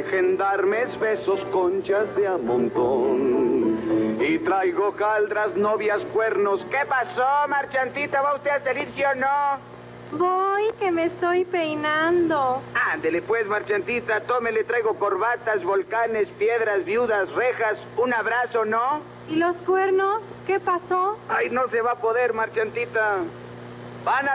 gendarmes, besos, conchas de a montón. Y traigo caldras, novias, cuernos. ¿Qué pasó, marchantita? ¿Va usted a salir, sí o no? Voy, que me estoy peinando. Ándele pues, marchantita, tómele, traigo corbatas, volcanes, piedras, viudas, rejas, un abrazo, ¿no? ¿Y los cuernos? ¿Qué pasó? Ay, no se va a poder, marchantita. Van a